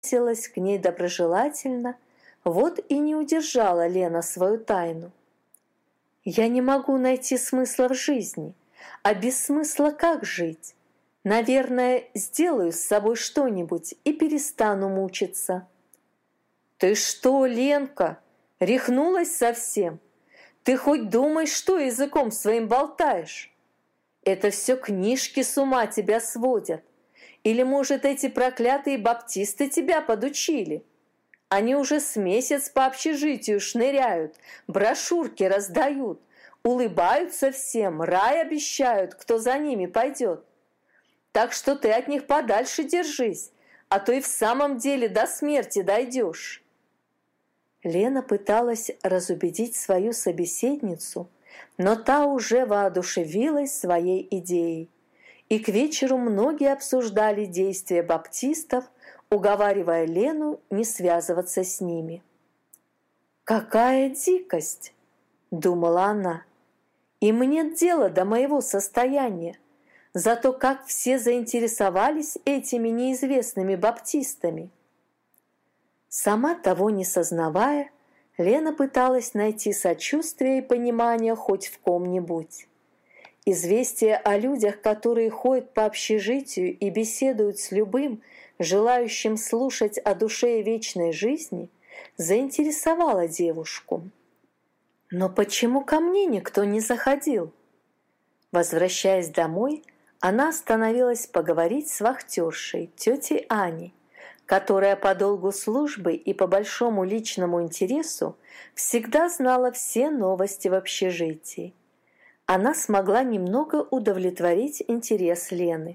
относилась к ней доброжелательно, вот и не удержала Лена свою тайну. «Я не могу найти смысла в жизни, а без смысла как жить? Наверное, сделаю с собой что-нибудь и перестану мучиться». «Ты что, Ленка, рехнулась совсем? Ты хоть думай, что языком своим болтаешь? Это все книжки с ума тебя сводят. Или, может, эти проклятые баптисты тебя подучили? Они уже с месяц по общежитию шныряют, брошюрки раздают, улыбаются всем, рай обещают, кто за ними пойдет. Так что ты от них подальше держись, а то и в самом деле до смерти дойдешь». Лена пыталась разубедить свою собеседницу, но та уже воодушевилась своей идеей. И к вечеру многие обсуждали действия баптистов, уговаривая Лену не связываться с ними. «Какая дикость!» – думала она. «Им нет дела до моего состояния. Зато как все заинтересовались этими неизвестными баптистами». Сама того не сознавая, Лена пыталась найти сочувствие и понимание хоть в ком-нибудь. Известие о людях, которые ходят по общежитию и беседуют с любым, желающим слушать о душе и вечной жизни, заинтересовало девушку. «Но почему ко мне никто не заходил?» Возвращаясь домой, она остановилась поговорить с вахтершей, тетей Аней, которая по долгу службы и по большому личному интересу всегда знала все новости в общежитии. Она смогла немного удовлетворить интерес Лены.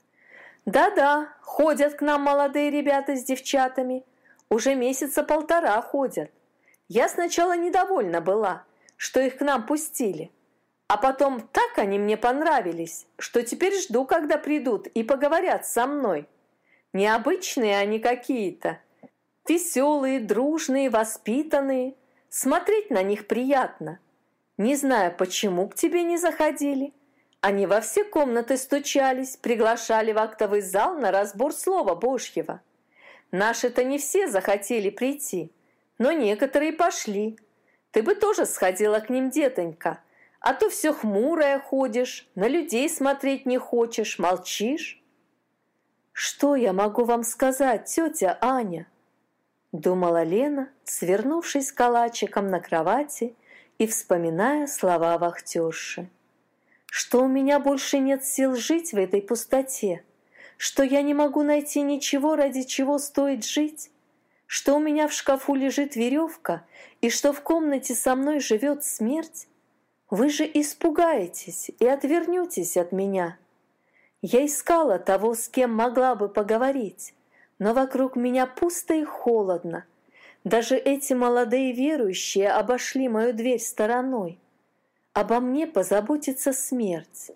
«Да-да, ходят к нам молодые ребята с девчатами. Уже месяца полтора ходят. Я сначала недовольна была, что их к нам пустили. А потом так они мне понравились, что теперь жду, когда придут и поговорят со мной. Необычные они какие-то. Веселые, дружные, воспитанные. Смотреть на них приятно. Не знаю, почему к тебе не заходили. Они во все комнаты стучались, приглашали в актовый зал на разбор Слова Божьего. Наши-то не все захотели прийти, но некоторые пошли. Ты бы тоже сходила к ним, детонька, а то все хмурая ходишь, на людей смотреть не хочешь, молчишь». «Что я могу вам сказать, тетя Аня?» – думала Лена, свернувшись калачиком на кровати и вспоминая слова вахтерши. «Что у меня больше нет сил жить в этой пустоте? Что я не могу найти ничего, ради чего стоит жить? Что у меня в шкафу лежит веревка и что в комнате со мной живет смерть? Вы же испугаетесь и отвернетесь от меня. Я искала того, с кем могла бы поговорить, но вокруг меня пусто и холодно. Даже эти молодые верующие обошли мою дверь стороной. Обо мне позаботится смерть».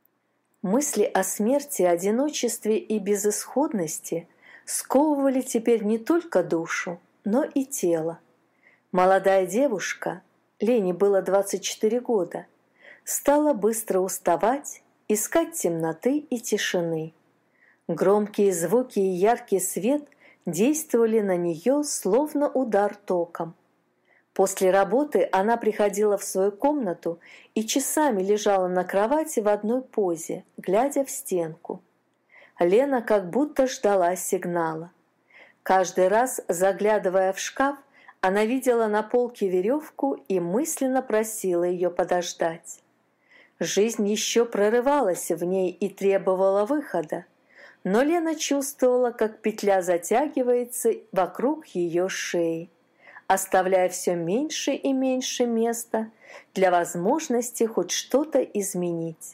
Мысли о смерти, одиночестве и безысходности сковывали теперь не только душу, но и тело. Молодая девушка, Лене было 24 года, стала быстро уставать, искать темноты и тишины. Громкие звуки и яркий свет действовали на нее словно удар током. После работы она приходила в свою комнату и часами лежала на кровати в одной позе, глядя в стенку. Лена как будто ждала сигнала. Каждый раз, заглядывая в шкаф, она видела на полке веревку и мысленно просила ее подождать. Жизнь еще прорывалась в ней и требовала выхода, но Лена чувствовала, как петля затягивается вокруг ее шеи, оставляя все меньше и меньше места для возможности хоть что-то изменить.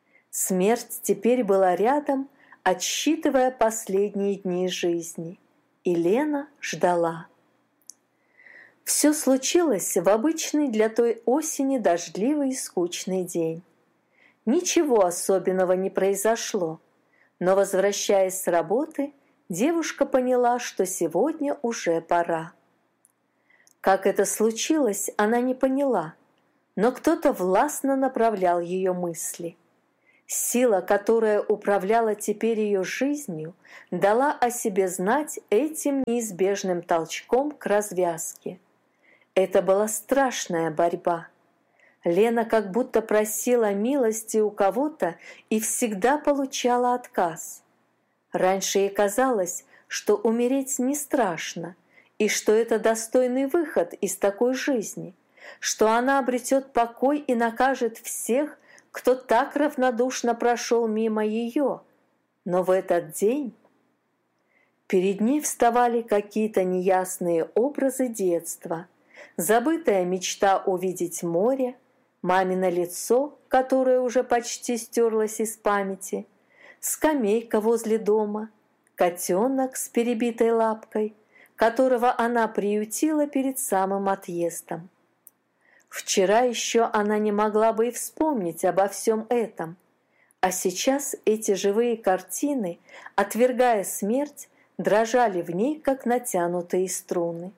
Смерть теперь была рядом, отсчитывая последние дни жизни, и Лена ждала. Все случилось в обычный для той осени дождливый и скучный день. Ничего особенного не произошло, но, возвращаясь с работы, девушка поняла, что сегодня уже пора. Как это случилось, она не поняла, но кто-то властно направлял ее мысли. Сила, которая управляла теперь ее жизнью, дала о себе знать этим неизбежным толчком к развязке. Это была страшная борьба. Лена как будто просила милости у кого-то и всегда получала отказ. Раньше ей казалось, что умереть не страшно, и что это достойный выход из такой жизни, что она обретет покой и накажет всех, кто так равнодушно прошел мимо ее. Но в этот день перед ней вставали какие-то неясные образы детства, забытая мечта увидеть море, мамино лицо, которое уже почти стерлось из памяти, скамейка возле дома, котенок с перебитой лапкой, которого она приютила перед самым отъездом. Вчера еще она не могла бы и вспомнить обо всем этом, а сейчас эти живые картины, отвергая смерть, дрожали в ней, как натянутые струны.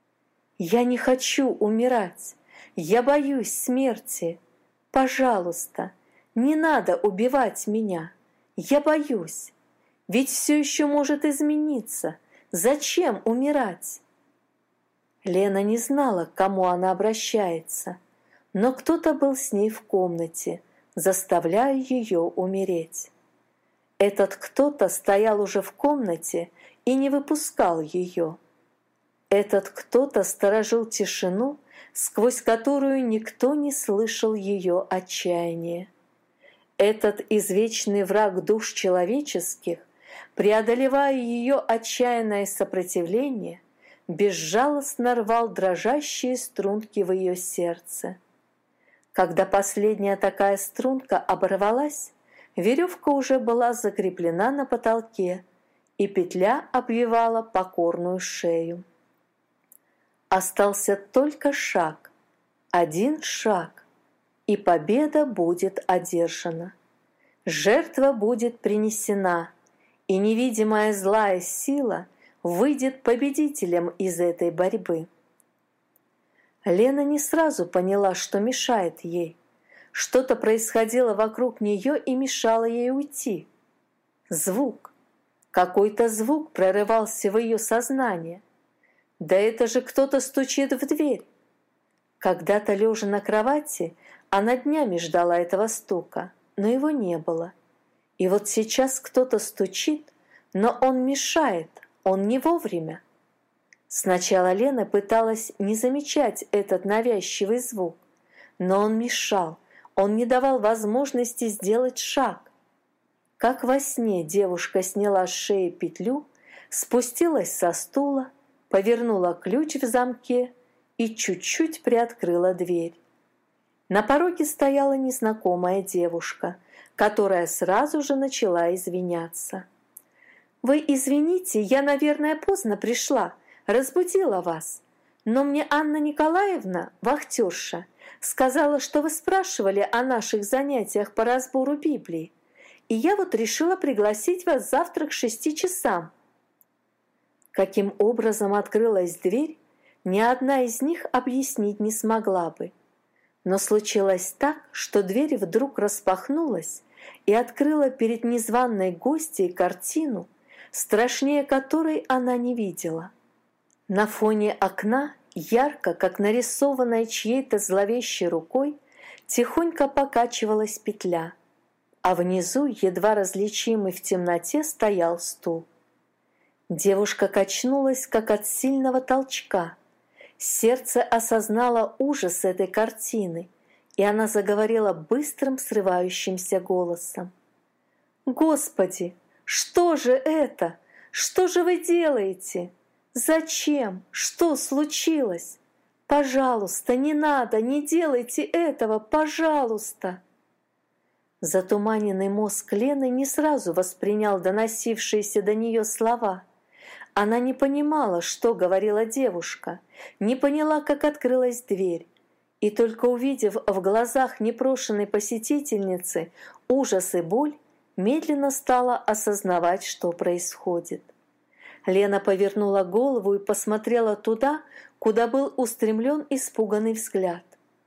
«Я не хочу умирать, я боюсь смерти. Пожалуйста, не надо убивать меня, я боюсь, ведь все еще может измениться. Зачем умирать?» Лена не знала, к кому она обращается, но кто-то был с ней в комнате, заставляя ее умереть. Этот кто-то стоял уже в комнате и не выпускал ее. Этот кто-то сторожил тишину, сквозь которую никто не слышал ее отчаяния. Этот извечный враг душ человеческих, преодолевая ее отчаянное сопротивление, безжалостно рвал дрожащие струнки в ее сердце. Когда последняя такая струнка оборвалась, веревка уже была закреплена на потолке, и петля обвивала покорную шею. Остался только шаг, один шаг, и победа будет одержана. Жертва будет принесена, и невидимая злая сила выйдет победителем из этой борьбы. Лена не сразу поняла, что мешает ей. Что-то происходило вокруг нее и мешало ей уйти. Звук. Какой-то звук прорывался в ее сознание. Да это же кто-то стучит в дверь. Когда-то, лежа на кровати, она днями ждала этого стука, но его не было. И вот сейчас кто-то стучит, но он мешает, он не вовремя. Сначала Лена пыталась не замечать этот навязчивый звук, но он мешал, он не давал возможности сделать шаг. Как во сне девушка сняла с шеи петлю, спустилась со стула, повернула ключ в замке и чуть-чуть приоткрыла дверь. На пороге стояла незнакомая девушка, которая сразу же начала извиняться. «Вы извините, я, наверное, поздно пришла, разбудила вас. Но мне Анна Николаевна, вахтерша, сказала, что вы спрашивали о наших занятиях по разбору Библии, и я вот решила пригласить вас завтра к 6 часам». Каким образом открылась дверь, ни одна из них объяснить не смогла бы. Но случилось так, что дверь вдруг распахнулась и открыла перед незваной гостьей картину, страшнее которой она не видела. На фоне окна, ярко, как нарисованная чьей-то зловещей рукой, тихонько покачивалась петля, а внизу, едва различимый в темноте, стоял стул. Девушка качнулась, как от сильного толчка. Сердце осознало ужас этой картины, и она заговорила быстрым, срывающимся голосом. «Господи, что же это? Что же вы делаете? Зачем? Что случилось? Пожалуйста, не надо, не делайте этого, пожалуйста!» Затуманенный мозг Лены не сразу воспринял доносившиеся до нее слова. Она не понимала, что говорила девушка, не поняла, как открылась дверь, и только увидев в глазах непрошенной посетительницы ужас и боль, медленно стала осознавать, что происходит. Лена повернула голову и посмотрела туда, куда был устремлен испуганный взгляд.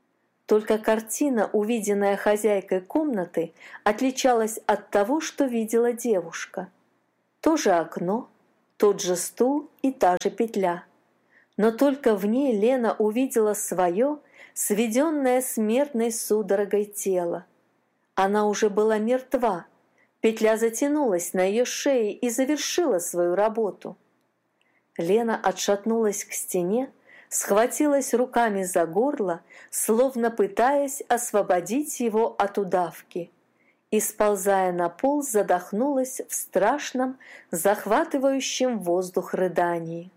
Только картина, увиденная хозяйкой комнаты, отличалась от того, что видела девушка. То же окно, тот же стул и та же петля. Но только в ней Лена увидела свое, сведенное смертной судорогой тело. Она уже была мертва, петля затянулась на ее шее и завершила свою работу. Лена отшатнулась к стене, схватилась руками за горло, словно пытаясь освободить его от удавки, и, сползая на пол, задохнулась в страшном, захватывающем воздух рыдании.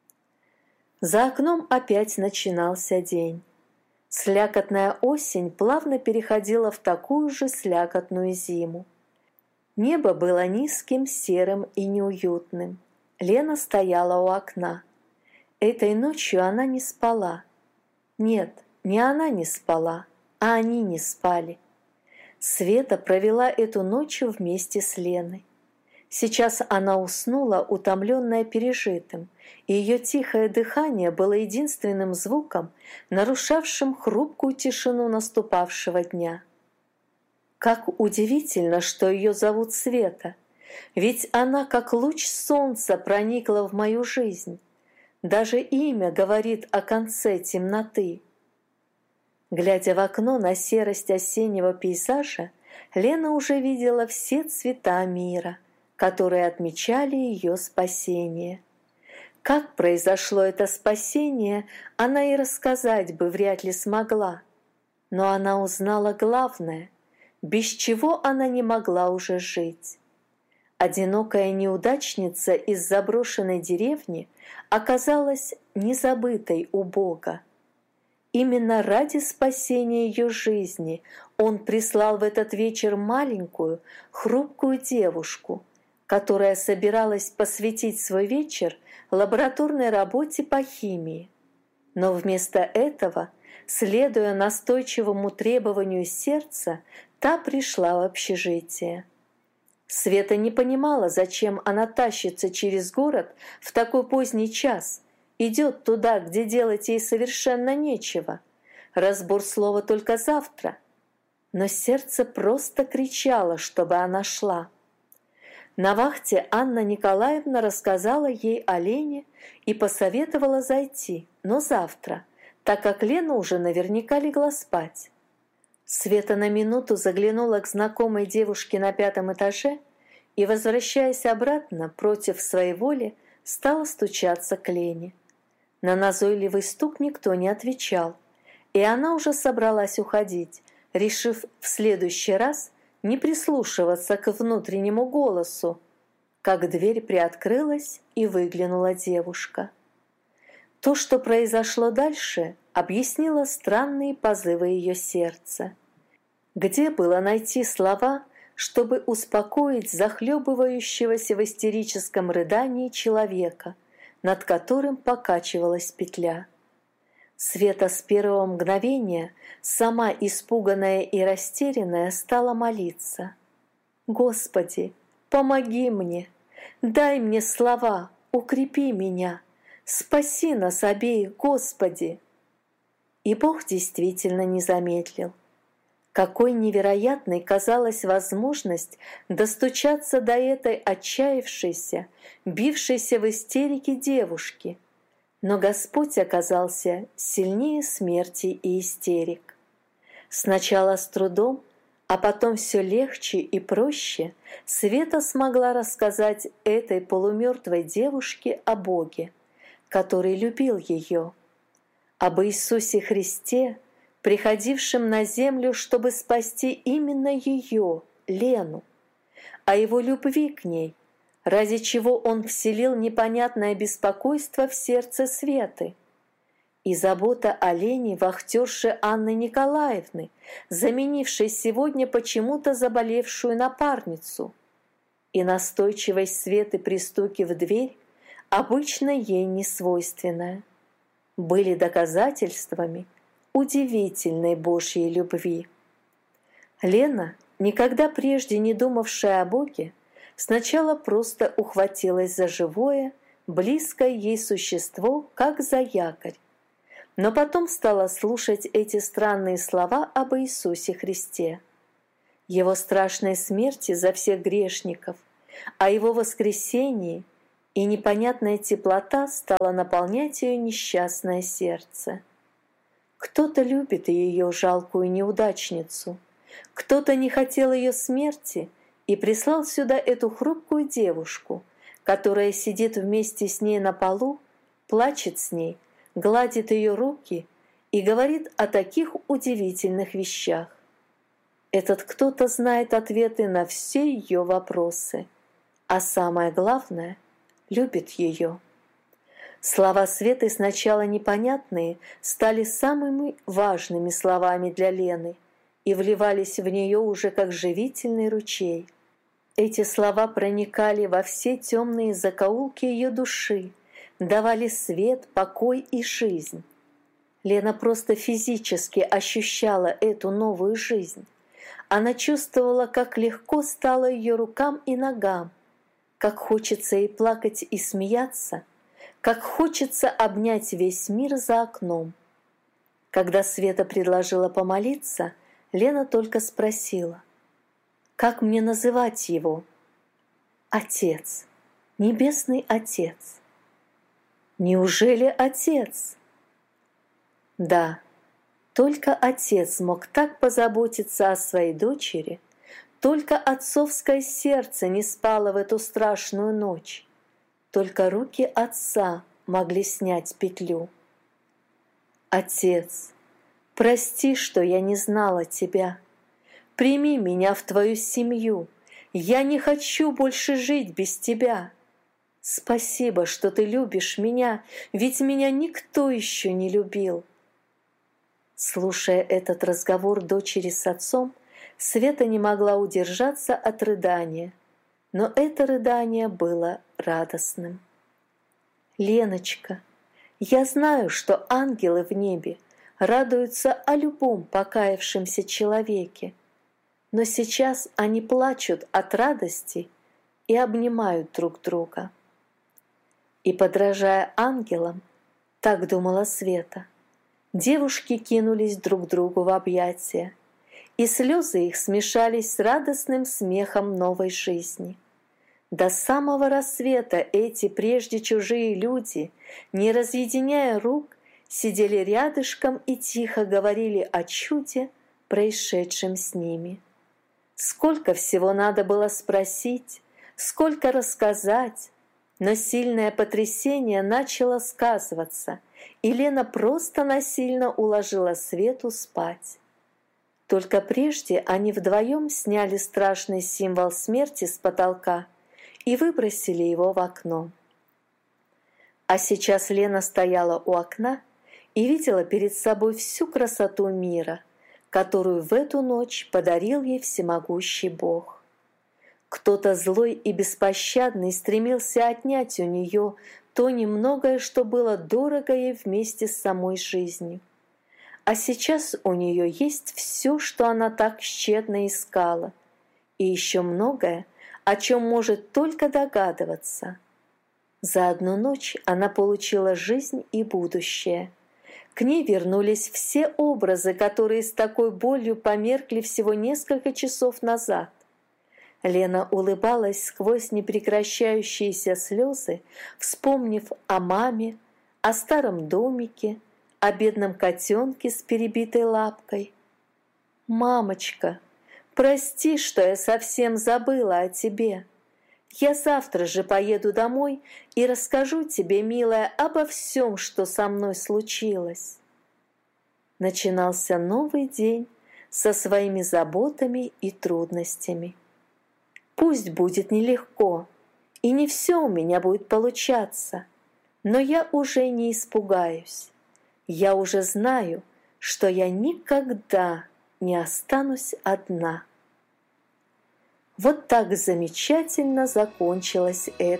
За окном опять начинался день. Слякотная осень плавно переходила в такую же слякотную зиму. Небо было низким, серым и неуютным. Лена стояла у окна. Этой ночью она не спала. Нет, не она не спала, а они не спали. Света провела эту ночь вместе с Леной. Сейчас она уснула, утомленная пережитым, и ее тихое дыхание было единственным звуком, нарушавшим хрупкую тишину наступавшего дня. Как удивительно, что ее зовут Света, ведь она, как луч солнца, проникла в мою жизнь. Даже имя говорит о конце темноты. Глядя в окно на серость осеннего пейзажа, Лена уже видела все цвета мира, которые отмечали ее спасение. Как произошло это спасение, она и рассказать бы вряд ли смогла. Но она узнала главное, без чего она не могла уже жить. Одинокая неудачница из заброшенной деревни оказалась незабытой у Бога. Именно ради спасения ее жизни Он прислал в этот вечер маленькую, хрупкую девушку, которая собиралась посвятить свой вечер лабораторной работе по химии. Но вместо этого, следуя настойчивому требованию сердца, та пришла в общежитие. Света не понимала, зачем она тащится через город в такой поздний час, идет туда, где делать ей совершенно нечего. Разбор слова только завтра. Но сердце просто кричало, чтобы она шла. На вахте Анна Николаевна рассказала ей о Лене и посоветовала зайти, но завтра, так как Лена уже наверняка легла спать. Света на минуту заглянула к знакомой девушке на 5-м этаже и, возвращаясь обратно против своей воли, стала стучаться к Лене. На назойливый стук никто не отвечал, и она уже собралась уходить, решив в следующий раз не прислушиваться к внутреннему голосу, как дверь приоткрылась и выглянула девушка. То, что произошло дальше, объяснило странные позывы ее сердца. Где было найти слова, чтобы успокоить захлебывающегося в истерическом рыдании человека, над которым покачивалась петля? Света с первого мгновения, сама испуганная и растерянная, стала молиться. «Господи, помоги мне, дай мне слова, укрепи меня, спаси нас обеих, Господи!» И Бог действительно не замедлил. Какой невероятной казалась возможность достучаться до этой отчаявшейся, бившейся в истерике девушки. Но Господь оказался сильнее смерти и истерик. Сначала с трудом, а потом все легче и проще Света смогла рассказать этой полумертвой девушке о Боге, который любил ее, об Иисусе Христе, приходившем на землю, чтобы спасти именно ее, Лену, о его любви к ней, ради чего он вселил непонятное беспокойство в сердце Светы, и забота о Лене вахтерши Анны Николаевны, заменившей сегодня почему-то заболевшую напарницу, и настойчивость Светы при стуке в дверь, обычно ей не свойственная, были доказательствами удивительной Божьей любви. Лена, никогда прежде не думавшая о Боге, сначала просто ухватилась за живое, близкое ей существо, как за якорь. но потом стала слушать эти странные слова об Иисусе Христе, Его страшной смерти за всех грешников, о Его воскресении, и непонятная теплота стала наполнять ее несчастное сердце. Кто-то любит ее жалкую неудачницу, кто-то не хотел ее смерти и прислал сюда эту хрупкую девушку, которая сидит вместе с ней на полу, плачет с ней, гладит ее руки и говорит о таких удивительных вещах. Этот кто-то знает ответы на все ее вопросы, а самое главное — любит ее. Слова Светы, сначала непонятные, стали самыми важными словами для Лены и вливались в нее уже как живительный ручей. Эти слова проникали во все темные закоулки ее души, давали свет, покой и жизнь. Лена просто физически ощущала эту новую жизнь. Она чувствовала, как легко стало ее рукам и ногам, как хочется ей плакать и смеяться, как хочется обнять весь мир за окном. Когда Света предложила помолиться, Лена только спросила: «Как мне называть его?» «Отец, Небесный Отец». «Неужели Отец?» Да, только Отец мог так позаботиться о своей дочери, только отцовское сердце не спало в эту страшную ночь, только руки Отца могли снять петлю. «Отец, прости, что я не знала Тебя. Прими меня в Твою семью. Я не хочу больше жить без Тебя. Спасибо, что Ты любишь меня, ведь меня никто еще не любил». Слушая этот разговор дочери с отцом, Света не могла удержаться от рыдания, но это рыдание было радостным. «Леночка, я знаю, что ангелы в небе радуются о любом покаявшемся человеке, но сейчас они плачут от радости и обнимают друг друга». И, подражая ангелам, так думала Света, девушки кинулись друг другу в объятия, и слезы их смешались с радостным смехом новой жизни. До самого рассвета эти прежде чужие люди, не разъединяя рук, сидели рядышком и тихо говорили о чуде, происшедшем с ними. Сколько всего надо было спросить, сколько рассказать, но сильное потрясение начало сказываться, и Лена просто насильно уложила Свету спать. Только прежде они вдвоем сняли страшный символ смерти с потолка и выбросили его в окно. А сейчас Лена стояла у окна и видела перед собой всю красоту мира, которую в эту ночь подарил ей всемогущий Бог. Кто-то злой и беспощадный стремился отнять у нее то немногое, что было дорого ей вместе с самой жизнью. А сейчас у нее есть все, что она так тщетно искала, и еще многое, о чем может только догадываться. За одну ночь она получила жизнь и будущее. К ней вернулись все образы, которые с такой болью померкли всего несколько часов назад. Лена улыбалась сквозь непрекращающиеся слезы, вспомнив о маме, о старом домике, о бедном котенке с перебитой лапкой. «Мамочка, прости, что я совсем забыла о тебе. Я завтра же поеду домой и расскажу тебе, милая, обо всем, что со мной случилось». Начинался новый день со своими заботами и трудностями. Пусть будет нелегко, и не все у меня будет получаться, но я уже не испугаюсь. Я уже знаю, что я никогда не останусь одна. Вот так замечательно закончилась эта